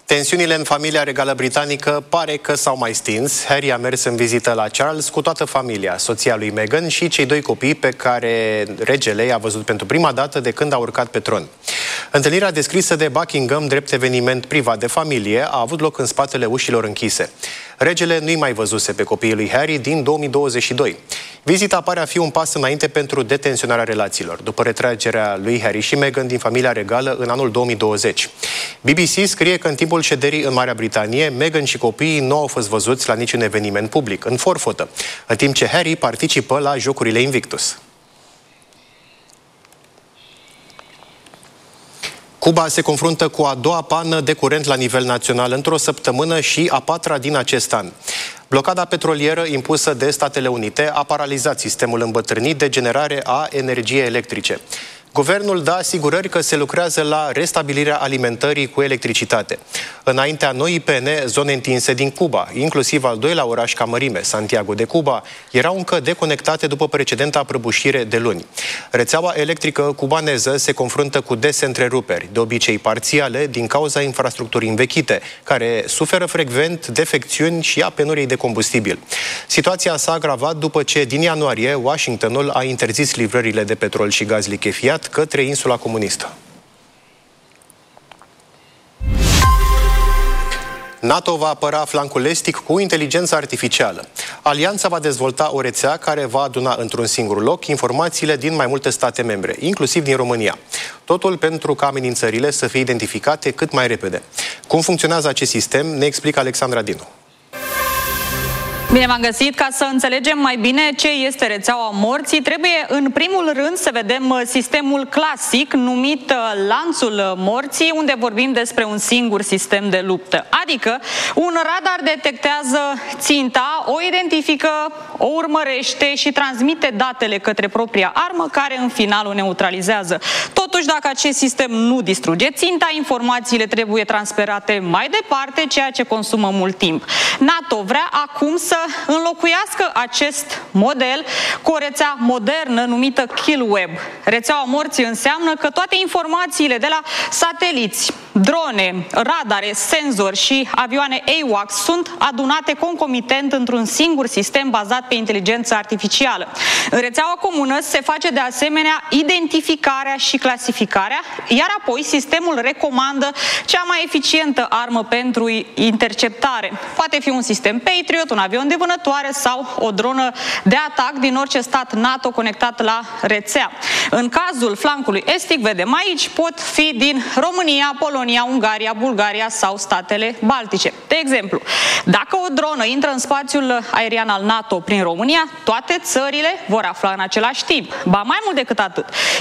Tensiunile în familia regală britanică pare că s-au mai stins. Harry a mers în vizită la Charles cu toată familia, soția lui Meghan și cei doi copii pe care regele i-a văzut pentru prima dată de când a urcat pe tron. Întâlnirea descrisă de Buckingham drept eveniment privat de familie a avut loc în spatele ușilor închise. Regele nu-i mai văzuse pe copiii lui Harry din 2022. Vizita pare a fi un pas înainte pentru detensionarea relațiilor, după retragerea lui Harry și Meghan din familia regală în anul 2020. BBC scrie că în timpul șederii în Marea Britanie, Meghan și copiii nu au fost văzuți la niciun eveniment public, în forfotă, în timp ce Harry participă la Jocurile Invictus. Cuba se confruntă cu a doua pană de curent la nivel național într-o săptămână și a patra din acest an. Blocada petrolieră impusă de Statele Unite a paralizat sistemul îmbătrânit de generare a energiei electrice. Guvernul dă asigurări că se lucrează la restabilirea alimentării cu electricitate. Înaintea noii pene, zone întinse din Cuba, inclusiv al doilea oraș ca mărime, Santiago de Cuba, erau încă deconectate după precedenta prăbușire de luni. Rețeaua electrică cubaneză se confruntă cu dese întreruperi, de obicei parțiale, din cauza infrastructurii învechite, care suferă frecvent defecțiuni și a penuriei de combustibil. Situația s-a agravat după ce, din ianuarie, Washingtonul a interzis livrările de petrol și gaz lichefiat către insula comunistă. NATO va apăra flancul estic cu inteligență artificială. Alianța va dezvolta o rețea care va aduna într-un singur loc informațiile din mai multe state membre, inclusiv din România. Totul pentru ca amenințările să fie identificate cât mai repede. Cum funcționează acest sistem, ne explică Alexandra Dinu. Bine v-am găsit! Ca să înțelegem mai bine ce este rețeaua morții, trebuie în primul rând să vedem sistemul clasic numit lanțul morții, unde vorbim despre un singur sistem de luptă. Adică un radar detectează ținta, o identifică, o urmărește și transmite datele către propria armă, care în final o neutralizează. Totuși, dacă acest sistem nu distruge ținta, informațiile trebuie transferate mai departe, ceea ce consumă mult timp. NATO vrea acum să înlocuiască acest model cu o rețea modernă numită KillWeb. Rețeaua morții înseamnă că toate informațiile de la sateliți, drone, radare, senzori și avioane AWACS sunt adunate concomitent într-un singur sistem bazat pe inteligență artificială. În rețeaua comună se face de asemenea identificarea și clasificarea, iar apoi sistemul recomandă cea mai eficientă armă pentru interceptare. Poate fi un sistem Patriot, un avion de vânătoare sau o dronă de atac din orice stat NATO conectat la rețea. În cazul flancului estic, vedem aici, pot fi din România, Polonia, Ungaria, Bulgaria sau statele Baltice. De exemplu, dacă o dronă intră în spațiul aerian al NATO prin România, toate țările vor afla în același timp. Ba mai mult decât atât,